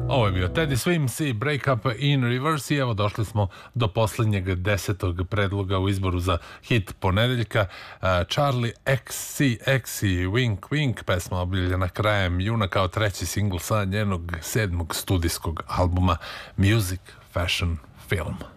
Ovo je bio Teddy Swims i Break Up in Reverse i evo došli smo do posljednjeg 10. predloga u izboru za hit ponedeljka. Charli XCX i Wink Wink, pesma obiljena krajem juna kao treći singl sa njenog 7. studijskog albuma Music, Fashion, Film.